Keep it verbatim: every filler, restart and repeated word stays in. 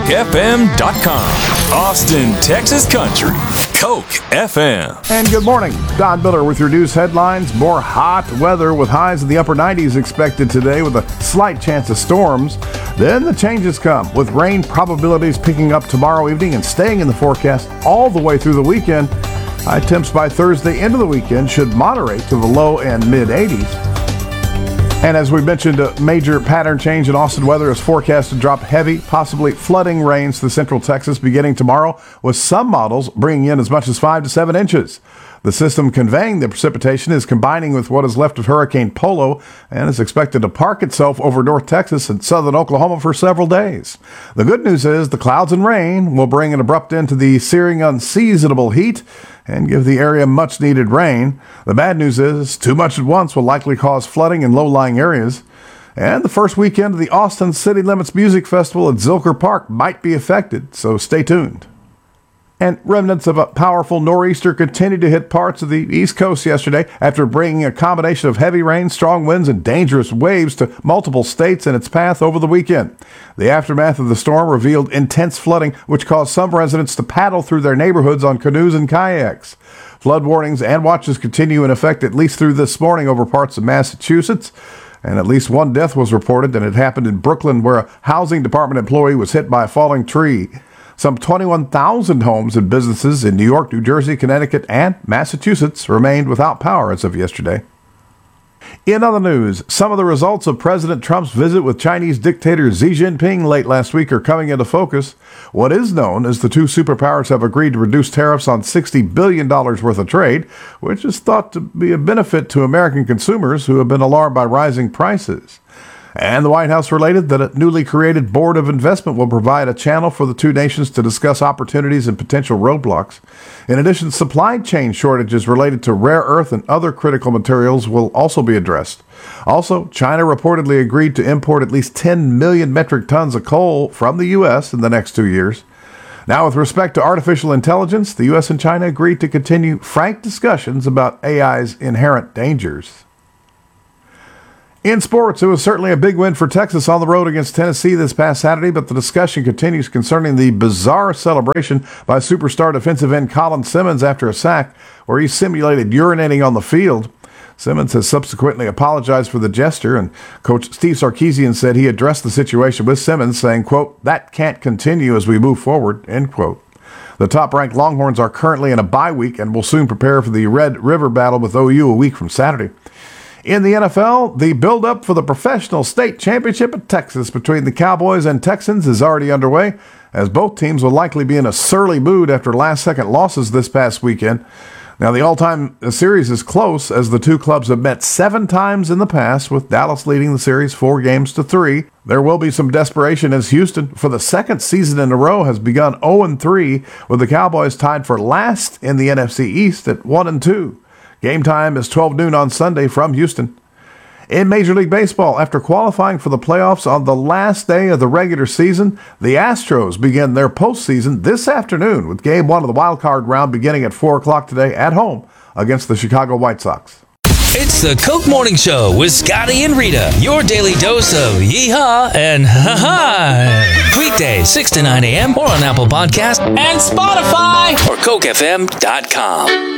F M dot com. Austin, Texas Country. Coke F M. And good morning. Don Miller with your news headlines. More hot weather with highs in the upper nineties expected today with a slight chance of storms. Then the changes come with rain probabilities picking up tomorrow evening and staying in the forecast all the way through the weekend. High temps by Thursday into the weekend should moderate to the low and mid eighties. And as we mentioned, a major pattern change in Austin weather is forecast to drop heavy, possibly flooding rains to central Texas beginning tomorrow, with some models bringing in as much as five to seven inches. The system conveying the precipitation is combining with what is left of Hurricane Polo and is expected to park itself over North Texas and southern Oklahoma for several days. The good news is the clouds and rain will bring an abrupt end to the searing, unseasonable heat and give the area much-needed rain. The bad news is too much at once will likely cause flooding in low-lying areas. And the first weekend of the Austin City Limits Music Festival at Zilker Park might be affected, so stay tuned. And remnants of a powerful nor'easter continued to hit parts of the East Coast yesterday after bringing a combination of heavy rain, strong winds, and dangerous waves to multiple states in its path over the weekend. The aftermath of the storm revealed intense flooding, which caused some residents to paddle through their neighborhoods on canoes and kayaks. Flood warnings and watches continue in effect at least through this morning over parts of Massachusetts. And at least one death was reported, and it happened in Brooklyn, where a housing department employee was hit by a falling tree. Some twenty-one thousand homes and businesses in New York, New Jersey, Connecticut, and Massachusetts remained without power as of yesterday. In other news, some of the results of President Trump's visit with Chinese dictator Xi Jinping late last week are coming into focus. What is known is the two superpowers have agreed to reduce tariffs on sixty billion dollars worth of trade, which is thought to be a benefit to American consumers who have been alarmed by rising prices. And the White House related that a newly created Board of Investment will provide a channel for the two nations to discuss opportunities and potential roadblocks. In addition, supply chain shortages related to rare earth and other critical materials will also be addressed. Also, China reportedly agreed to import at least ten million metric tons of coal from the U S in the next two years. Now, with respect to artificial intelligence, the U S and China agreed to continue frank discussions about A I's inherent dangers. In sports, it was certainly a big win for Texas on the road against Tennessee this past Saturday, but the discussion continues concerning the bizarre celebration by superstar defensive end Colin Simmons after a sack, where he simulated urinating on the field. Simmons has subsequently apologized for the gesture, and Coach Steve Sarkisian said he addressed the situation with Simmons, saying, quote, "That can't continue as we move forward," end quote. The top-ranked Longhorns are currently in a bye week and will soon prepare for the Red River battle with O U a week from Saturday. In the N F L, the build-up for the professional state championship at Texas between the Cowboys and Texans is already underway, as both teams will likely be in a surly mood after last-second losses this past weekend. Now, the all-time series is close, as the two clubs have met seven times in the past, with Dallas leading the series four games to three. There will be some desperation as Houston, for the second season in a row, has begun oh and three, with the Cowboys tied for last in the N F C East at one and two. Game time is twelve noon on Sunday from Houston. In Major League Baseball, after qualifying for the playoffs on the last day of the regular season, the Astros begin their postseason this afternoon with Game one of the wild card round beginning at four o'clock today at home against the Chicago White Sox. It's the Coke Morning Show with Scotty and Rita, your daily dose of yee-haw and ha-ha. Weekdays, six to nine a.m. or on Apple Podcasts and Spotify or Coke F M dot com.